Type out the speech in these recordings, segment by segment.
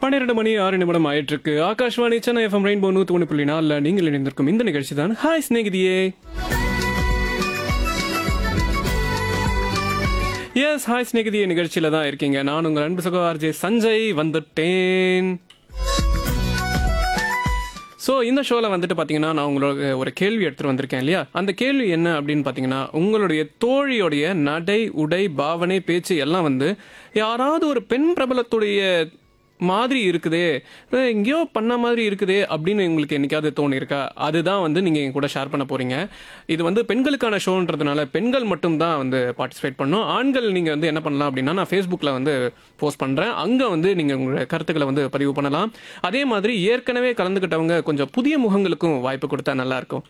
12 மணி 6 நிமிடம் ஆயிட்டிருக்கு. Akashvani Chennai FM rainbow 101.4 நீங்கள் இணைந்திருக்கும் இந்த நிகழ்ச்சி தான் ஹாய் ஸ்நேகிதியே. எஸ், ஹாய் ஸ்நேகிதியே நிகழ்ச்சியில தான் இருக்கீங்க. நான் உங்கள் அன்பு சகோ ஆர்ஜே சஞ்சய் வந்துட்டேன். ஸோ இந்த ஷோவில் வந்துட்டு பார்த்தீங்கன்னா நான் உங்களோட ஒரு கேள்வி எடுத்துகிட்டு வந்திருக்கேன் இல்லையா? அந்த கேள்வி என்ன அப்படின்னு பார்த்தீங்கன்னா, உங்களுடைய தோழியோடைய நடை, உடை, பாவனை, பேச்சு எல்லாம் வந்து யாராவது ஒரு பெண் பிரபலத்துடைய மாதிரி இருக்குதே, எங்கேயோ பண்ண மாதிரி இருக்குதே அப்படின்னு உங்களுக்கு என்னைக்காவது தோணியிருக்கா? அதுதான் வந்து நீங்கள் என் கூட ஷேர் பண்ண போகிறீங்க. இது வந்து பெண்களுக்கான ஷோன்றதுனால பெண்கள் மட்டும்தான் வந்து பார்ட்டிசிபேட் பண்ணணும். ஆண்கள் நீங்கள் வந்து என்ன பண்ணலாம் அப்படின்னா, நான் ஃபேஸ்புக்கில் வந்து போஸ்ட் பண்ணுறேன், அங்கே வந்து நீங்கள் உங்களுடைய கருத்துக்களை வந்து பதிவு பண்ணலாம். அதே மாதிரி ஏற்கனவே கலந்துக்கிட்டவங்க கொஞ்சம் புதிய முகங்களுக்கும் வாய்ப்பு கொடுத்தா நல்லாயிருக்கும்.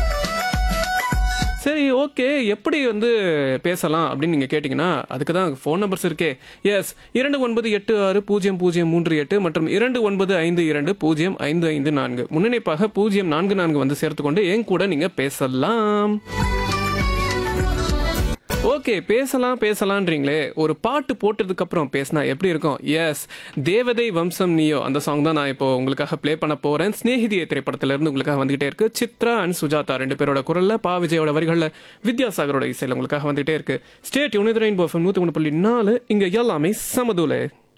சரி, ஓகே, எப்படி வந்து பேசலாம் அப்படின்னு நீங்கள் கேட்டிங்கன்னா, அதுக்கு தான் ஃபோன் நம்பர்ஸ் இருக்கே. எஸ், 29860038 மற்றும் 29520554 முன்னிணைப்பாக 044 வந்து சேர்த்துக்கொண்டு என் கூட நீங்கள் பேசலாம். ஓகே, பேசலான்றீங்களே, ஒரு பாட்டு போட்டதுக்கு அப்புறம் பேசினா எப்படி இருக்கும்? எஸ், தேவதை வம்சம் நீயோ அந்த சாங் தான் நான் இப்போ உங்களுக்காக ப்ளே பண்ண போறேன். ஸ்நேகிதியை திரைப்படத்துல இருந்து உங்களுக்காக வந்துகிட்டே இருக்கு. சித்ரா அண்ட் சுஜாதா ரெண்டு பேரோட குரல்ல, பா விஜயோட வரிகள்ல, வித்யாசாகரோட இசையில உங்களுக்காக வந்துகிட்டே இருக்கு. Stay tune with rainbow FM 101.4. இங்க எல்லாமே சமதூல.